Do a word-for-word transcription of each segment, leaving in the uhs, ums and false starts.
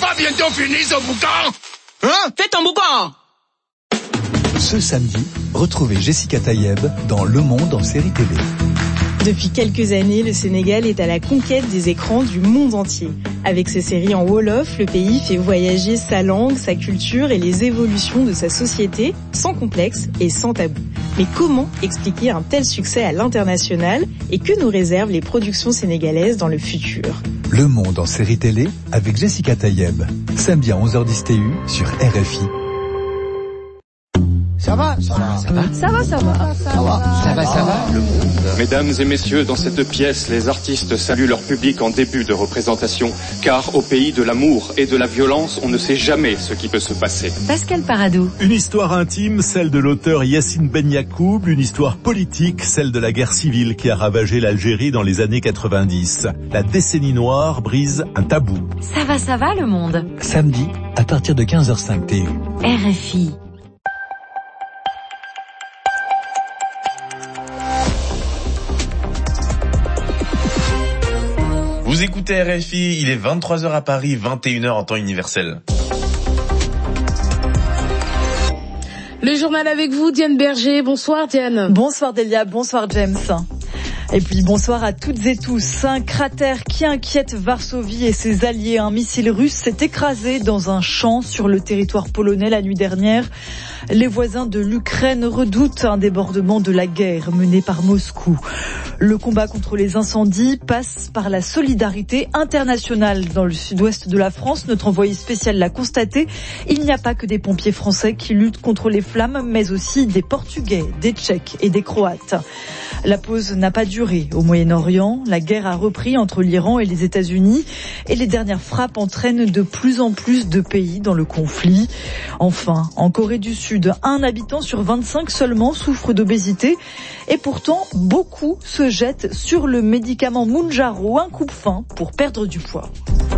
pas bientôt fini ce boucan? Hein? Fais ton boucan! Ce samedi, retrouvez Jessica Tayeb dans Le Monde en série télé. Depuis quelques années, le Sénégal est à la conquête des écrans du monde entier. Avec ses séries en Wolof, le pays fait voyager sa langue, sa culture et les évolutions de sa société sans complexe et sans tabou. Mais comment expliquer un tel succès à l'international et que nous réservent les productions sénégalaises dans le futur? Le Monde en série télé avec Jessica Tayeb. Samedi à onze heures dix T U sur R F I. Ça va, ça va, ça va, ça va, ça va, ça va, ça va, ça va. Le monde. Mesdames et messieurs, dans cette pièce, les artistes saluent leur public en début de représentation, car au pays de l'amour et de la violence, on ne sait jamais ce qui peut se passer. Pascal Paradou. Une histoire intime, celle de l'auteur Yassine Ben Yacoub, une histoire politique, celle de la guerre civile qui a ravagé l'Algérie dans les années quatre-vingt-dix. La décennie noire brise un tabou. Ça va, ça va, le monde. Samedi, à partir de quinze heures cinq T U. R F I. Vous écoutez R F I, il est vingt-trois heures à Paris, vingt et une heures en temps universel. Le journal avec vous, Diane Berger. Bonsoir Diane. Bonsoir Delia, bonsoir James. Et puis bonsoir à toutes et tous. Un cratère qui inquiète Varsovie et ses alliés. Un missile russe s'est écrasé dans un champ sur le territoire polonais la nuit dernière. Les voisins de l'Ukraine redoutent un débordement de la guerre menée par Moscou. Le combat contre les incendies passe par la solidarité internationale. Dans le sud-ouest de la France, notre envoyé spécial l'a constaté, il n'y a pas que des pompiers français qui luttent contre les flammes, mais aussi des Portugais, des Tchèques et des Croates. La pause n'a pas duré au Moyen-Orient. La guerre a repris entre l'Iran et les États-Unis et les dernières frappes entraînent de plus en plus de pays dans le conflit. Enfin, en Corée du Sud, un habitant sur vingt-cinq seulement souffre d'obésité et pourtant beaucoup se jettent sur le médicament Mounjaro, un coupe-faim pour perdre du poids.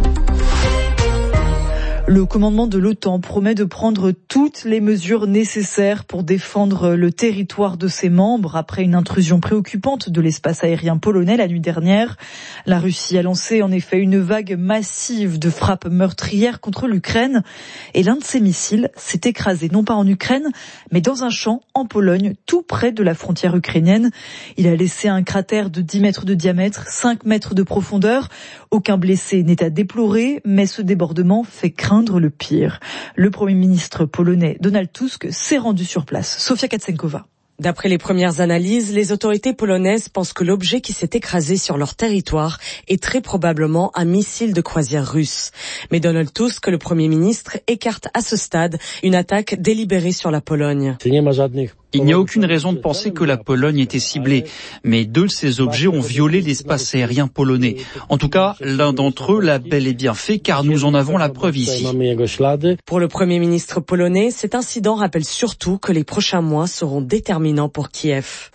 Le commandement de l'OTAN promet de prendre toutes les mesures nécessaires pour défendre le territoire de ses membres après une intrusion préoccupante de l'espace aérien polonais la nuit dernière. La Russie a lancé en effet une vague massive de frappes meurtrières contre l'Ukraine et l'un de ses missiles s'est écrasé non pas en Ukraine mais dans un champ en Pologne tout près de la frontière ukrainienne. Il a laissé un cratère de dix mètres de diamètre, cinq mètres de profondeur. Aucun blessé n'est à déplorer mais ce débordement fait craindre le pire. Le Premier ministre polonais Donald Tusk s'est rendu sur place. Sofia Katsenkova. D'après les premières analyses, les autorités polonaises pensent que l'objet qui s'est écrasé sur leur territoire est très probablement un missile de croisière russe. Mais Donald Tusk, le Premier ministre, écarte à ce stade une attaque délibérée sur la Pologne. Il n'y a aucune raison de penser que la Pologne était ciblée, mais deux de ces objets ont violé l'espace aérien polonais. En tout cas, l'un d'entre eux l'a bel et bien fait, car nous en avons la preuve ici. Pour le Premier ministre polonais, cet incident rappelle surtout que les prochains mois seront déterminants pour Kiev.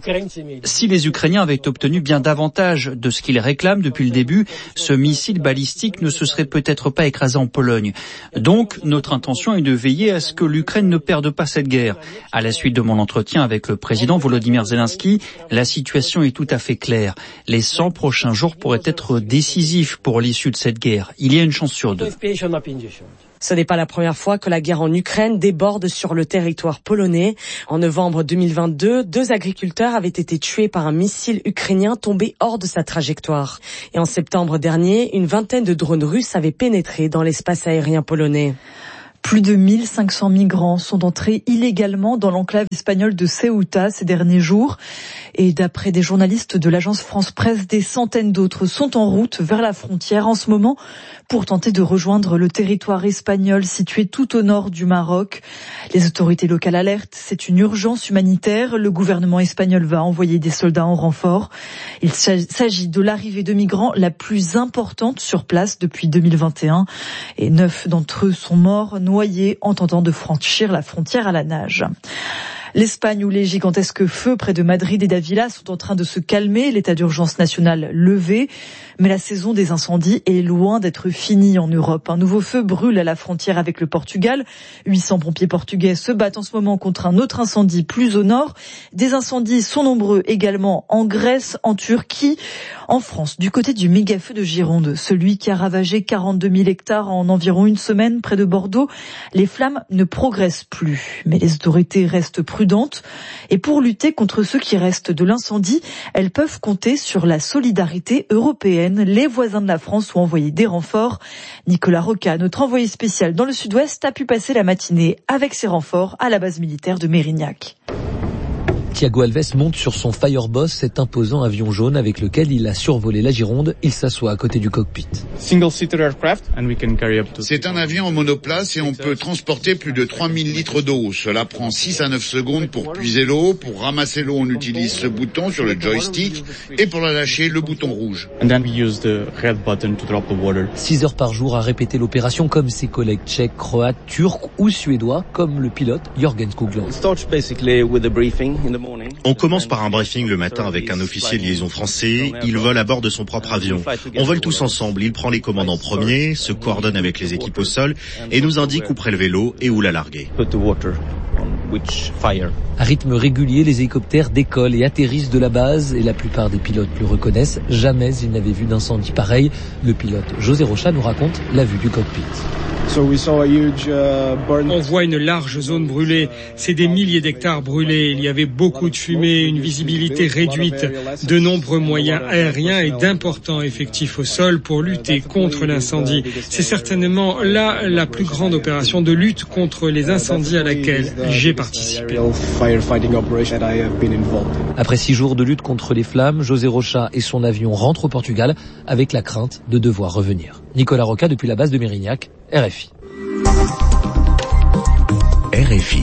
Si les Ukrainiens avaient obtenu bien davantage de ce qu'ils réclament depuis le début, ce missile balistique ne se serait peut-être pas écrasé en Pologne. Donc, notre intention est de veiller à ce que l'Ukraine ne perde pas cette guerre. À la suite de mon entretien avec le président Volodymyr Zelensky, la situation est tout à fait claire. Les cent prochains jours pourraient être décisifs pour l'issue de cette guerre. Il y a une chance sur deux. Ce n'est pas la première fois que la guerre en Ukraine déborde sur le territoire polonais. En novembre deux mille vingt-deux, deux agriculteurs avaient été tués par un missile ukrainien tombé hors de sa trajectoire. Et en septembre dernier, une vingtaine de drones russes avaient pénétré dans l'espace aérien polonais. Plus de mille cinq cents migrants sont entrés illégalement dans l'enclave espagnole de Ceuta ces derniers jours. Et d'après des journalistes de l'agence France Presse, des centaines d'autres sont en route vers la frontière en ce moment pour tenter de rejoindre le territoire espagnol situé tout au nord du Maroc. Les autorités locales alertent, c'est une urgence humanitaire. Le gouvernement espagnol va envoyer des soldats en renfort. Il s'agit de l'arrivée de migrants la plus importante sur place depuis deux mille vingt et un. Et neuf d'entre eux sont morts, noyés en tentant de franchir la frontière à la nage. L'Espagne où les gigantesques feux près de Madrid et d'Avila sont en train de se calmer, l'état d'urgence national levé. Mais la saison des incendies est loin d'être finie en Europe. Un nouveau feu brûle à la frontière avec le Portugal. huit cents pompiers portugais se battent en ce moment contre un autre incendie plus au nord. Des incendies sont nombreux également en Grèce, en Turquie, en France, du côté du méga-feu de Gironde, celui qui a ravagé quarante-deux mille hectares en environ une semaine près de Bordeaux. Les flammes ne progressent plus, mais les autorités restent prudentes. Et pour lutter contre ceux qui restent de l'incendie, elles peuvent compter sur la solidarité européenne. Les voisins de la France ont envoyé des renforts. Nicolas Roca, notre envoyé spécial dans le sud-ouest, a pu passer la matinée avec ses renforts à la base militaire de Mérignac. Thiago Alves monte sur son Fireboss, cet imposant avion jaune avec lequel il a survolé la Gironde. Il s'assoit à côté du cockpit. C'est un avion en monoplace et on peut transporter plus de trois mille litres d'eau. Cela prend six à neuf secondes pour puiser l'eau. Pour ramasser l'eau, on utilise ce bouton sur le joystick et pour la lâcher, le bouton rouge. Six heures par jour à répéter l'opération comme ses collègues tchèques, croates, turcs ou suédois, comme le pilote Jörgen Skoglund. On commence par un briefing le matin avec un officier de liaison français. Il vole à bord de son propre avion. On vole tous ensemble. Il prend les commandes en premier, se coordonne avec les équipes au sol et nous indique où prélever l'eau et où la larguer. À rythme régulier, les hélicoptères décollent et atterrissent de la base et la plupart des pilotes le reconnaissent. Jamais ils n'avaient vu d'incendie pareil. Le pilote José Rocha nous raconte la vue du cockpit. On voit une large zone brûlée. C'est des milliers d'hectares brûlés. Il y avait beaucoup de fumée, une visibilité réduite, de nombreux moyens aériens et d'importants effectifs au sol pour lutter contre l'incendie. C'est certainement là la plus grande opération de lutte contre les incendies à laquelle j'ai participé. Après six jours de lutte contre les flammes, José Rocha et son avion rentrent au Portugal avec la crainte de devoir revenir. Nicolas Roca depuis la base de Mérignac, R F I. R F I.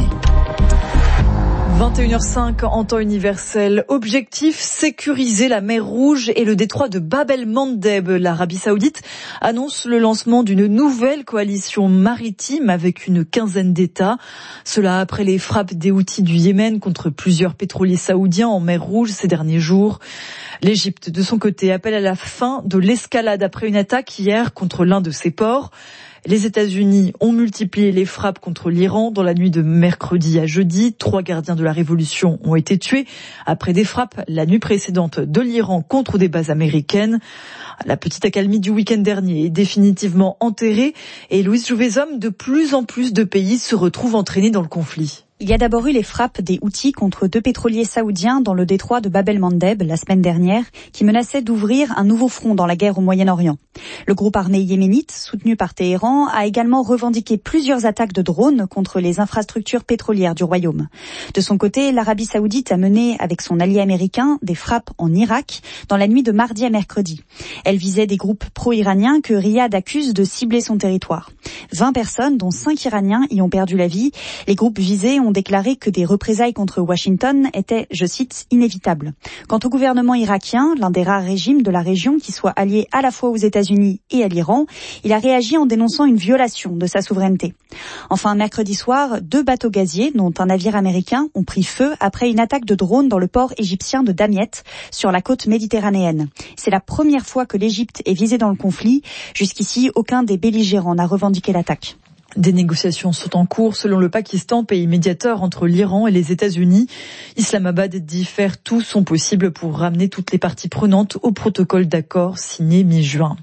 vingt et une heures cinq en temps universel. Objectif, sécuriser la mer Rouge et le détroit de Bab el-Mandeb. L'Arabie Saoudite annonce le lancement d'une nouvelle coalition maritime avec une quinzaine d'États. Cela après les frappes des Houthis du Yémen contre plusieurs pétroliers saoudiens en mer Rouge ces derniers jours. L'Égypte, de son côté, appelle à la fin de l'escalade après une attaque hier contre l'un de ses ports. Les États-Unis ont multiplié les frappes contre l'Iran dans la nuit de mercredi à jeudi. Trois gardiens de la Révolution ont été tués après des frappes la nuit précédente de l'Iran contre des bases américaines. La petite accalmie du week-end dernier est définitivement enterrée et Louise Jouvezhomme, de plus en plus de pays se retrouvent entraînés dans le conflit. Il y a d'abord eu les frappes des Houthis contre deux pétroliers saoudiens dans le détroit de Bab el-Mandeb la semaine dernière, qui menaçaient d'ouvrir un nouveau front dans la guerre au Moyen-Orient. Le groupe armé yéménite, soutenu par Téhéran, a également revendiqué plusieurs attaques de drones contre les infrastructures pétrolières du royaume. De son côté, l'Arabie Saoudite a mené, avec son allié américain, des frappes en Irak dans la nuit de mardi à mercredi. Elle visait des groupes pro-iraniens que Riyad accuse de cibler son territoire. vingt personnes, dont cinq Iraniens, y ont perdu la vie. Les groupes visés ont déclaré que des représailles contre Washington étaient, je cite, inévitables. Quant au gouvernement irakien, l'un des rares régimes de la région qui soit allié à la fois aux États-Unis et à l'Iran, il a réagi en dénonçant une violation de sa souveraineté. Enfin, mercredi soir, deux bateaux gaziers, dont un navire américain, ont pris feu après une attaque de drone dans le port égyptien de Damiette, sur la côte méditerranéenne. C'est la première fois que l'Égypte est visée dans le conflit. Jusqu'ici, aucun des belligérants n'a revendiqué l'attaque. Des négociations sont en cours selon le Pakistan, pays médiateur entre l'Iran et les États-Unis. Islamabad dit faire tout son possible pour ramener toutes les parties prenantes au protocole d'accord signé mi-juin.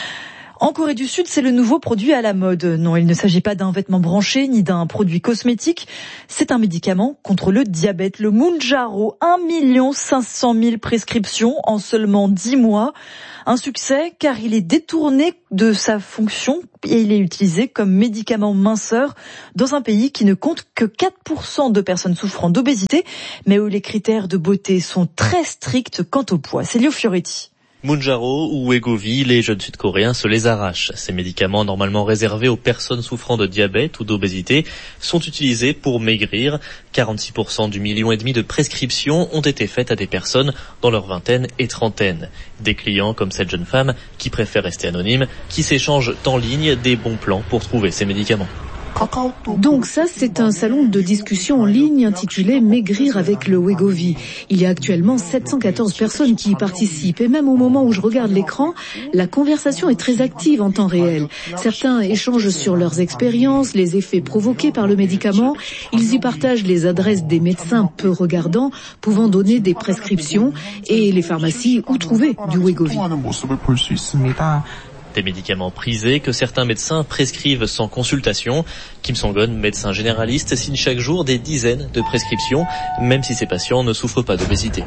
En Corée du Sud, c'est le nouveau produit à la mode. Non, il ne s'agit pas d'un vêtement branché ni d'un produit cosmétique. C'est un médicament contre le diabète, le Mounjaro. un million cinq cent mille prescriptions en seulement dix mois. Un succès car il est détourné de sa fonction et il est utilisé comme médicament minceur dans un pays qui ne compte que quatre pour cent de personnes souffrant d'obésité, mais où les critères de beauté sont très stricts quant au poids. C'est Léo Fioretti. Mounjaro ou Wegovy, les jeunes sud-coréens se les arrachent. Ces médicaments normalement réservés aux personnes souffrant de diabète ou d'obésité sont utilisés pour maigrir. quarante-six pour cent du million et demi de prescriptions ont été faites à des personnes dans leur vingtaine et trentaine. Des clients comme cette jeune femme qui préfère rester anonyme, qui s'échangent en ligne des bons plans pour trouver ces médicaments. Donc ça, c'est un salon de discussion en ligne intitulé Maigrir avec le Wegovy. Il y a actuellement sept cent quatorze personnes qui y participent. Et même au moment où je regarde l'écran, la conversation est très active en temps réel. Certains échangent sur leurs expériences, les effets provoqués par le médicament. Ils y partagent les adresses des médecins peu regardants pouvant donner des prescriptions et les pharmacies où trouver du Wegovy. Des médicaments prisés que certains médecins prescrivent sans consultation. Kim Song-gon, médecin généraliste, signe chaque jour des dizaines de prescriptions, même si ces patients ne souffrent pas d'obésité.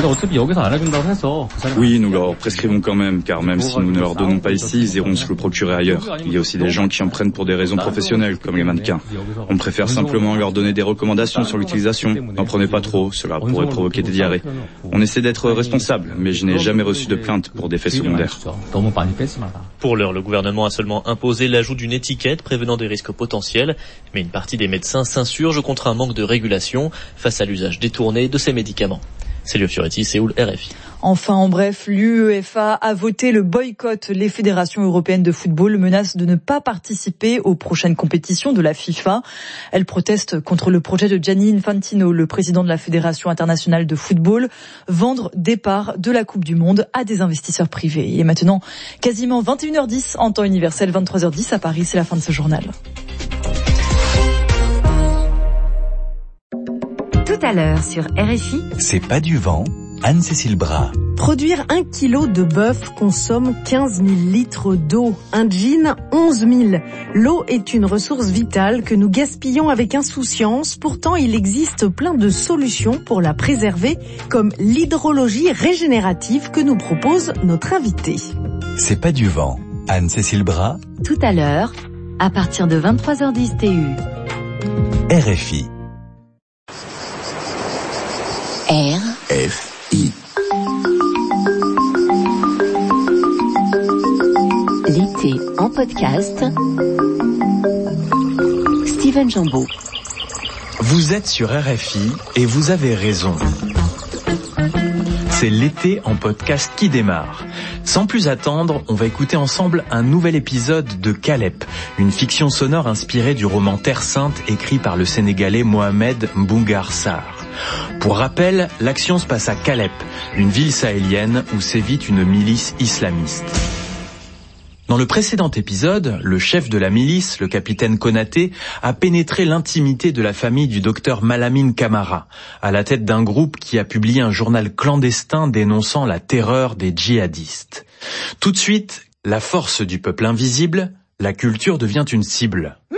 Oui, nous leur prescrivons quand même, car même si nous ne leur donnons pas ici, ils iront se le procurer ailleurs. Il y a aussi des gens qui en prennent pour des raisons professionnelles, comme les mannequins. On préfère simplement leur donner des recommandations sur l'utilisation. N'en prenez pas trop, cela pourrait provoquer des diarrhées. On essaie d'être responsable, mais je n'ai jamais reçu de plainte pour des effets secondaires. Pour l'heure, le gouvernement a seulement imposé l'ajout d'une étiquette prévenant des risques potentiels, mais une partie des médecins s'insurge contre un manque de régulation face à l'usage détourné de ces médicaments. Célio Fioretti, Séoul, R F I. Enfin, en bref, l'UEFA a voté le boycott. Les fédérations européennes de football menacent de ne pas participer aux prochaines compétitions de la FIFA. Elles protestent contre le projet de Gianni Infantino, le président de la Fédération internationale de football, vendre des parts de la Coupe du Monde à des investisseurs privés. Et maintenant, quasiment vingt et une heures dix en temps universel, vingt-trois heures dix à Paris, c'est la fin de ce journal. Tout à l'heure sur R F I. C'est pas du vent, Anne-Cécile Bras. Produire un kilo de bœuf consomme quinze mille litres d'eau. Un jean, onze mille. L'eau est une ressource vitale que nous gaspillons avec insouciance. Pourtant, il existe plein de solutions pour la préserver, comme l'hydrologie régénérative que nous propose notre invité. C'est pas du vent, Anne-Cécile Bras. Tout à l'heure, à partir de vingt-trois heures dix T U. R F I. R F I. L'été en podcast. Steven Jambeau. Vous êtes sur R F I et vous avez raison. C'est l'été en podcast qui démarre. Sans plus attendre, on va écouter ensemble un nouvel épisode de Calep, une fiction sonore inspirée du roman Terre Sainte écrit par le Sénégalais Mohamed Mbougar Sarr. Pour rappel, l'action se passe à Calep, une ville sahélienne où sévit une milice islamiste. Dans le précédent épisode, le chef de la milice, le capitaine Konaté, a pénétré l'intimité de la famille du docteur Malamine Camara, à la tête d'un groupe qui a publié un journal clandestin dénonçant la terreur des djihadistes. Tout de suite, la force du peuple invisible, la culture devient une cible.